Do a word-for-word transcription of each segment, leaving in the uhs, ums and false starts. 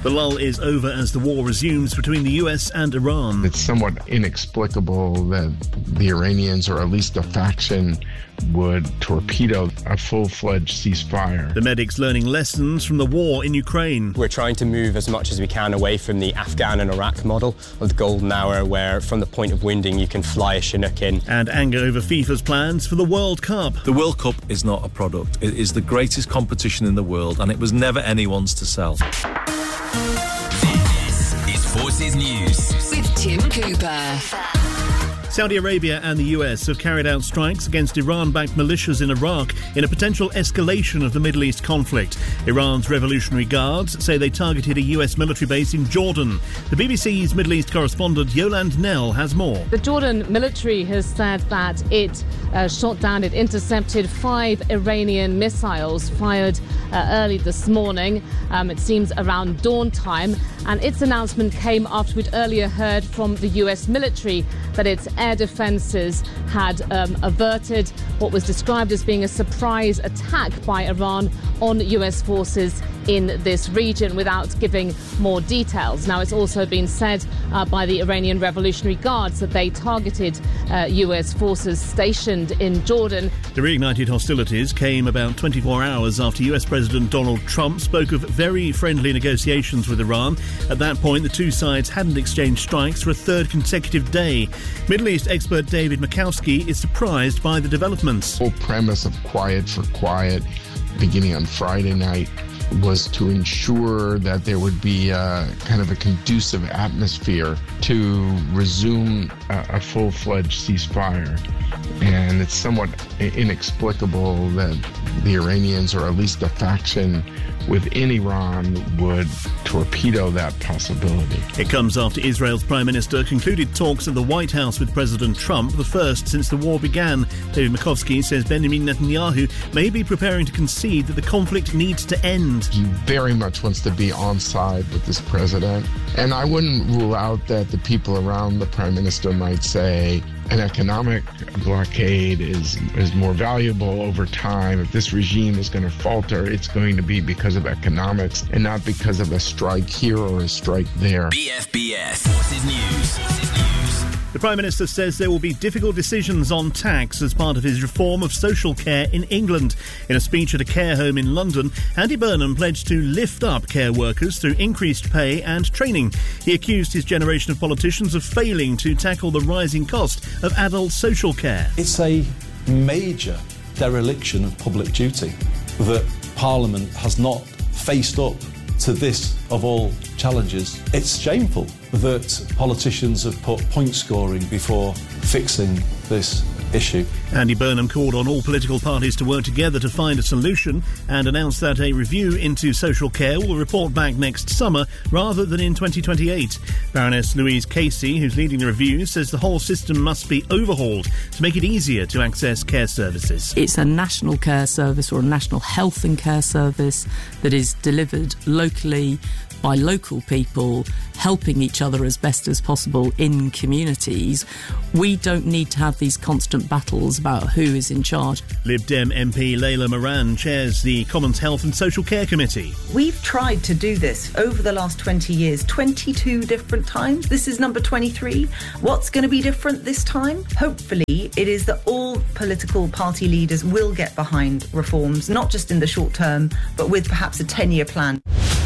The lull is over as the war resumes between the U S and Iran. It's somewhat inexplicable that the Iranians, or at least a faction, would torpedo a full-fledged ceasefire. The medics learning lessons from the war in Ukraine. We're trying to move as much as we can away from the Afghan and Iraq model of the golden hour, where from the point of winding you can fly a Chinook in. And anger over FIFA's plans for the World Cup. The World Cup is not a product. It is the greatest competition in the world, and it was never anyone's to sell. This is Forces News with Tim Cooper. Saudi Arabia and the U S have carried out strikes against Iran-backed militias in Iraq in a potential escalation of the Middle East conflict. Iran's Revolutionary Guards say they targeted a U S military base in Jordan. The B B C's Middle East correspondent Yolande Knell has more. The Jordan military has said that it uh, shot down, it intercepted five Iranian missiles fired uh, early this morning. Um, it seems around dawn time. And its announcement came after we'd earlier heard from the U S military that its air defences had um, averted what was described as being a surprise attack by Iran on U S forces in this region, without giving more details. Now, it's also been said uh, by the Iranian Revolutionary Guards that they targeted uh, U S forces stationed in Jordan. The reignited hostilities came about twenty-four hours after U S President Donald Trump spoke of very friendly negotiations with Iran. At that point, the two sides hadn't exchanged strikes for a third consecutive day. Middle East expert David Makowski is surprised by the developments. The whole premise of quiet for quiet, beginning on Friday night, was to ensure that there would be a, kind of a conducive atmosphere to resume a, a full-fledged ceasefire. And it's somewhat inexplicable that the Iranians, or at least a faction within Iran, would torpedo that possibility. It comes after Israel's Prime Minister concluded talks at the White House with President Trump, the first since the war began. David Makowski says Benjamin Netanyahu may be preparing to concede that the conflict needs to end. He very much wants to be on side with this president. And I wouldn't rule out that the people around the Prime Minister might say an economic blockade is, is more valuable over time. If this regime is going to falter, it's going to be because of economics and not because of a strike here or a strike there. B F B S Forces News. Forces News. The Prime Minister says there will be difficult decisions on tax as part of his reform of social care in England. In a speech at a care home in London, Andy Burnham pledged to lift up care workers through increased pay and training. He accused his generation of politicians of failing to tackle the rising cost of adult social care. It's a major dereliction of public duty that Parliament has not faced up to this of all challenges. It's shameful that politicians have put point scoring before fixing this issue. Andy Burnham called on all political parties to work together to find a solution and announced that a review into social care will report back next summer rather than in twenty twenty-eight. Baroness Louise Casey, who's leading the review, says the whole system must be overhauled to make it easier to access care services. It's a national care service, or a national health and care service, that is delivered locally by local people, helping each other as best as possible in communities. We don't need to have these constant battles about who is in charge. Lib Dem M P Layla Moran chairs the Commons Health and Social Care Committee. We've tried to do this over the last twenty years, twenty-two different times. This is number twenty-three. What's going to be different this time? Hopefully, it is that all political party leaders will get behind reforms, not just in the short term, but with perhaps a ten-year plan.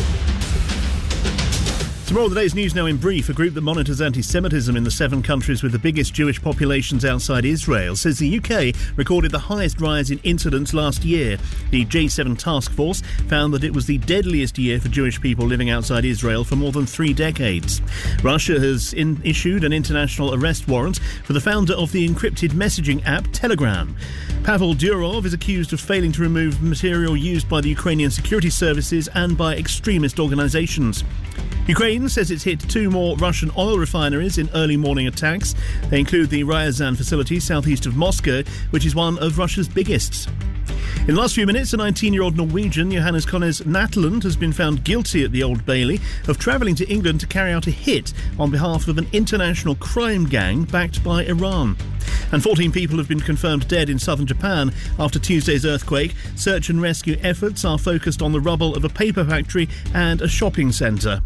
To more of the day's news now in brief. A group that monitors anti-Semitism in the seven countries with the biggest Jewish populations outside Israel says the U K recorded the highest rise in incidents last year. The J seven task force found that it was the deadliest year for Jewish people living outside Israel for more than three decades. Russia has in- issued an international arrest warrant for the founder of the encrypted messaging app Telegram. Pavel Durov is accused of failing to remove material used by the Ukrainian security services and by extremist organisations. Ukraine says it's hit two more Russian oil refineries in early morning attacks. They include the Ryazan facility southeast of Moscow, which is one of Russia's biggest. In the last few minutes, a nineteen-year-old Norwegian, Johannes Connes Natteland, has been found guilty at the Old Bailey of travelling to England to carry out a hit on behalf of an international crime gang backed by Iran. And fourteen people have been confirmed dead in southern Japan after Tuesday's earthquake. Search and rescue efforts are focused on the rubble of a paper factory and a shopping centre.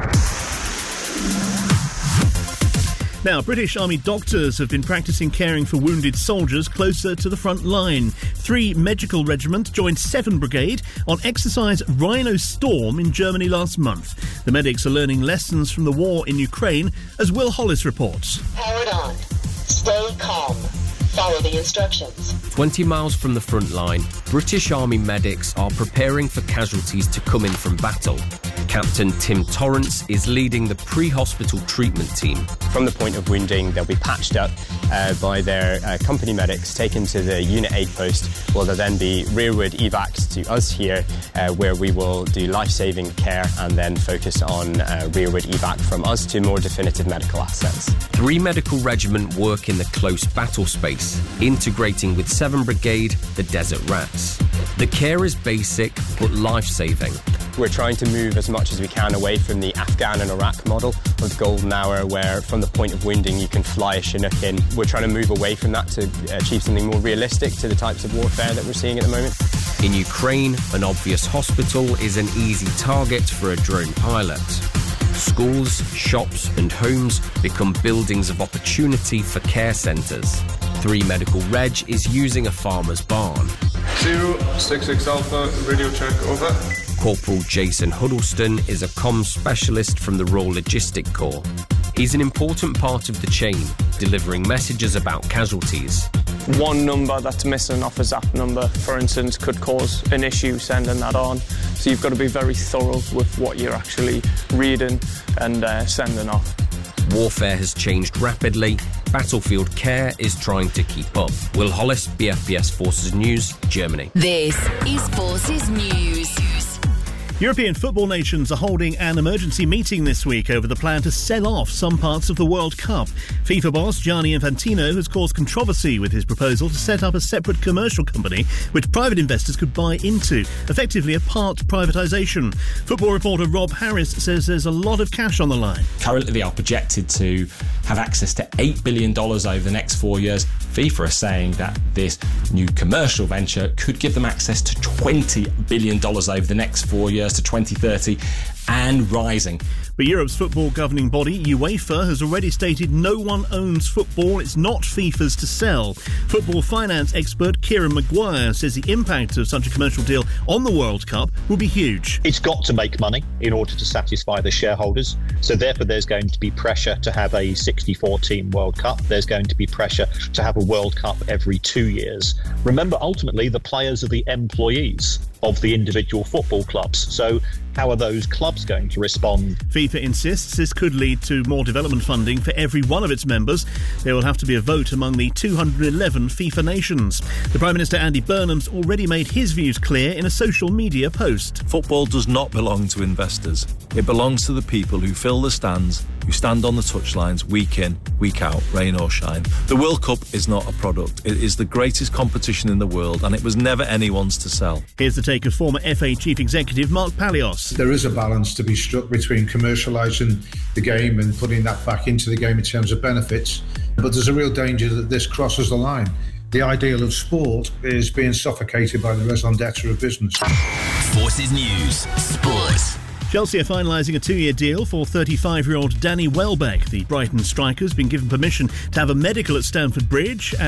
Now, British Army doctors have been practising caring for wounded soldiers closer to the front line. Three Medical Regiment joined seven Brigade on exercise Rhino Storm in Germany last month. The medics are learning lessons from the war in Ukraine, as Will Hollis reports. Powered on. Stay calm. Follow the instructions. twenty miles from the front line, British Army medics are preparing for casualties to come in from battle. Captain Tim Torrance is leading the pre-hospital treatment team. From the point of wounding, they'll be patched up uh, by their uh, company medics, taken to the unit aid post, where they'll then be rearward evac'd to us here, uh, where we will do life-saving care and then focus on uh, rearward evac from us to more definitive medical assets. Three Medical Regiment work in the close battle space, integrating with seven Brigade, the Desert Rats. The care is basic but life-saving. We're trying to move as much as we can away from the Afghan and Iraq model of the golden hour, where from the point of wounding you can fly a Chinook in. We're trying to move away from that to achieve something more realistic to the types of warfare that we're seeing at the moment. In Ukraine, an obvious hospital is an easy target for a drone pilot. Schools, shops and homes become buildings of opportunity for care centres. Three Medical Reg is using a farmer's barn. Zero, six six Alpha, radio check, over. Corporal Jason Huddleston is a comms specialist from the Royal Logistic Corps. He's an important part of the chain, delivering messages about casualties. One number that's missing off a zap number, for instance, could cause an issue sending that on. So you've got to be very thorough with what you're actually reading and uh, sending off. Warfare has changed rapidly. Battlefield care is trying to keep up. Will Hollis, B F P S Forces News, Germany. This is Forces News. European football nations are holding an emergency meeting this week over the plan to sell off some parts of the World Cup. FIFA boss Gianni Infantino has caused controversy with his proposal to set up a separate commercial company which private investors could buy into, effectively a part privatisation. Football reporter Rob Harris says there's a lot of cash on the line. Currently they are projected to have access to eight billion dollars over the next four years. FIFA are saying that this new commercial venture could give them access to twenty billion dollars over the next four years to twenty thirty and rising. But Europe's football governing body, UEFA, has already stated no one owns football. It's not FIFA's to sell. Football finance expert Kieran Maguire says the impact of such a commercial deal on the World Cup will be huge. It's got to make money in order to satisfy the shareholders. So therefore there's going to be pressure to have a sixty-four team World Cup. There's going to be pressure to have a World Cup every two years. Remember, ultimately, the players are the employees of the individual football clubs. So how are those clubs going to respond? FIFA insists this could lead to more development funding for every one of its members. There will have to be a vote among the two hundred eleven FIFA nations. The Prime Minister Andy Burnham's already made his views clear in a social media post. Football does not belong to investors. It belongs to the people who fill the stands, who stand on the touchlines week in, week out, rain or shine. The World Cup is not a product. It is the greatest competition in the world, and it was never anyone's to sell. Here's the take of former F A Chief Executive Mark Palios. There is a balance to be struck between commercialising the game and putting that back into the game in terms of benefits, but there's a real danger that this crosses the line. The ideal of sport is being suffocated by the raison d'etre of business. Forces News, Sport. Chelsea are finalising a two-year deal for thirty-five-year-old Danny Welbeck. The Brighton striker has been given permission to have a medical at Stamford Bridge